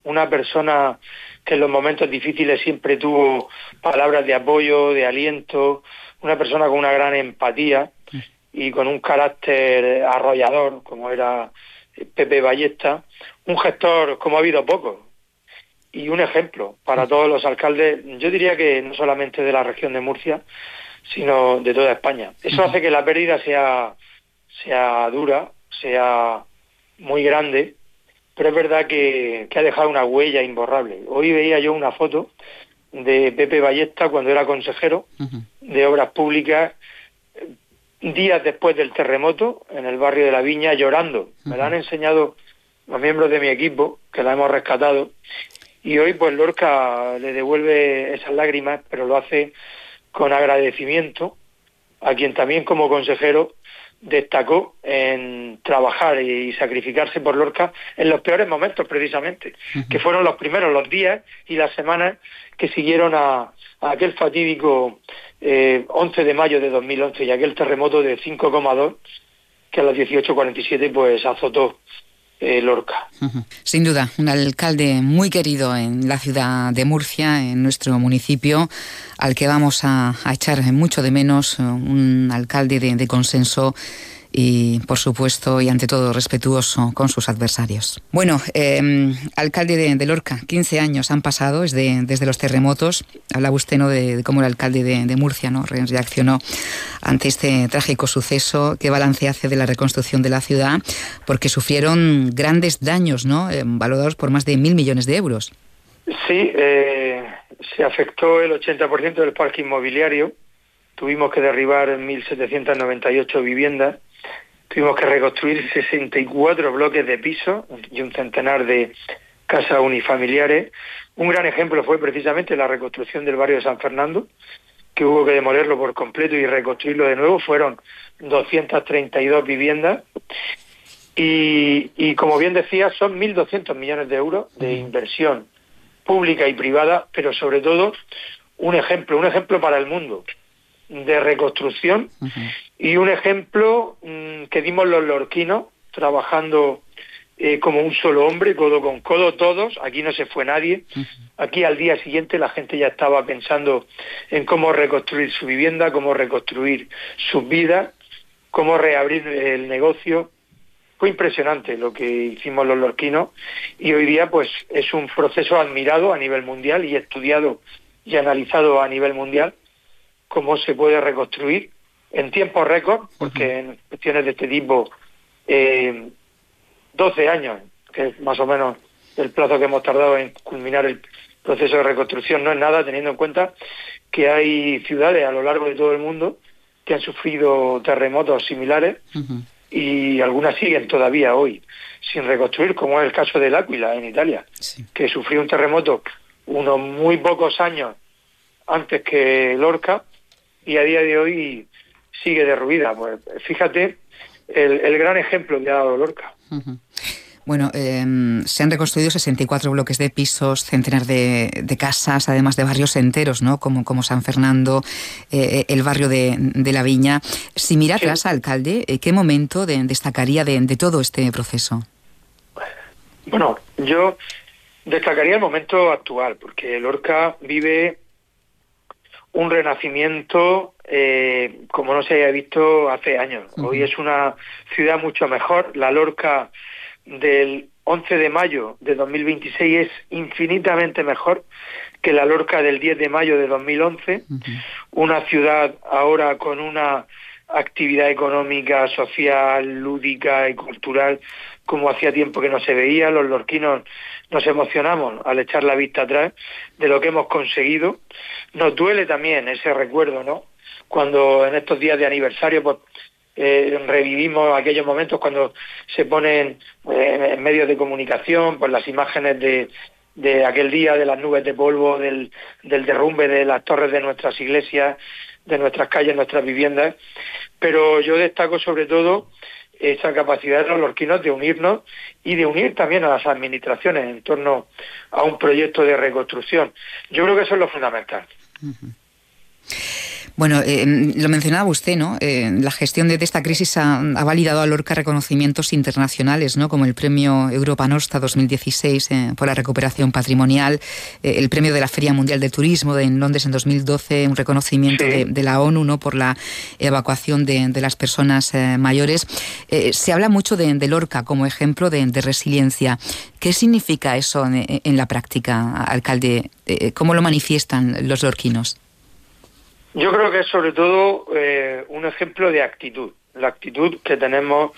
una persona que en los momentos difíciles siempre tuvo palabras de apoyo, de aliento, una persona con una gran empatía y con un carácter arrollador, como era Pepe Ballesta, un gestor como ha habido pocos, y un ejemplo para todos los alcaldes, yo diría que no solamente de la región de Murcia, sino de toda España. Eso hace que la pérdida sea dura, sea muy grande, pero es verdad que ha dejado una huella imborrable. Hoy veía yo una foto de Pepe Ballesta cuando era consejero de Obras Públicas, días después del terremoto, en el barrio de La Viña, llorando. Me la han enseñado los miembros de mi equipo, que la hemos rescatado, y hoy pues Lorca le devuelve esas lágrimas, pero lo hace con agradecimiento a quien también como consejero destacó en trabajar y sacrificarse por Lorca en los peores momentos precisamente, que fueron los primeros, los días y las semanas que siguieron a aquel fatídico 11 de mayo de 2011 y aquel terremoto de 5,2 que a las 18:47 pues azotó Lorca. Sin duda, un alcalde muy querido en la ciudad de Murcia, en nuestro municipio, al que vamos a echar mucho de menos, un alcalde de consenso y, por supuesto, y ante todo respetuoso con sus adversarios. Bueno, alcalde de Lorca, 15 años han pasado desde los terremotos. Hablaba usted, ¿no?, de cómo el alcalde de Murcia, ¿no?, reaccionó ante este trágico suceso. ¿Qué balance hace de la reconstrucción de la ciudad? Porque sufrieron grandes daños, ¿no?, valorados por más de 1.000 millones de euros. Sí, se afectó el 80% del parque inmobiliario. Tuvimos que derribar 1.798 viviendas. Tuvimos que reconstruir 64 bloques de pisos y un centenar de casas unifamiliares. Un gran ejemplo fue precisamente la reconstrucción del barrio de San Fernando, que hubo que demolerlo por completo y reconstruirlo de nuevo. Fueron 232 viviendas y como bien decía, son 1.200 millones de euros de inversión pública y privada, pero sobre todo un ejemplo para el mundo de reconstrucción y un ejemplo que dimos los lorquinos trabajando como un solo hombre, codo con codo todos. Aquí no se fue nadie. Aquí al día siguiente la gente ya estaba pensando en cómo reconstruir su vivienda, cómo reconstruir sus vidas, cómo reabrir el negocio. Fue impresionante lo que hicimos los lorquinos y hoy día pues es un proceso admirado a nivel mundial y estudiado y analizado a nivel mundial cómo se puede reconstruir en tiempos récord, porque en cuestiones de este tipo 12 años, que es más o menos el plazo que hemos tardado en culminar el proceso de reconstrucción, no es nada, teniendo en cuenta que hay ciudades a lo largo de todo el mundo que han sufrido terremotos similares y algunas siguen todavía hoy sin reconstruir, como es el caso del L'Aquila en Italia, que sufrió un terremoto unos muy pocos años antes que Lorca y a día de hoy sigue derruida. Pues fíjate el gran ejemplo que ha dado Lorca. Bueno, se han reconstruido 64 bloques de pisos, centenar de casas, además de barrios enteros, ¿no?, como San Fernando, el barrio de La Viña. Si mira atrás, alcalde, ¿qué momento destacaría de todo este proceso? Bueno, yo destacaría el momento actual, porque Lorca vive un renacimiento como no se haya visto hace años. Hoy es una ciudad mucho mejor. La Lorca del 11 de mayo de 2026 es infinitamente mejor que la Lorca del 10 de mayo de 2011. Una ciudad ahora con una actividad económica, social, lúdica y cultural como hacía tiempo que no se veía. Los lorquinos nos emocionamos al echar la vista atrás de lo que hemos conseguido. Nos duele también ese recuerdo, ¿no?, cuando en estos días de aniversario pues revivimos aquellos momentos cuando se ponen en medios de comunicación pues las imágenes de aquel día, de las nubes de polvo, del derrumbe de las torres de nuestras iglesias, de nuestras calles, nuestras viviendas. Pero yo destaco sobre todo esa capacidad de los lorquinos de unirnos y de unir también a las administraciones en torno a un proyecto de reconstrucción. Yo creo que eso es lo fundamental. Bueno, lo mencionaba usted, ¿no? La gestión de esta crisis ha validado a Lorca reconocimientos internacionales, ¿no? Como el Premio Europa Nostra 2016 por la recuperación patrimonial, el Premio de la Feria Mundial del Turismo en Londres en 2012, un reconocimiento de la ONU, ¿no? Por la evacuación de las personas mayores. Se habla mucho de Lorca como ejemplo de resiliencia. ¿Qué significa eso en la práctica, alcalde? ¿Cómo lo manifiestan los lorquinos? Yo creo que es sobre todo un ejemplo de actitud, la actitud que tenemos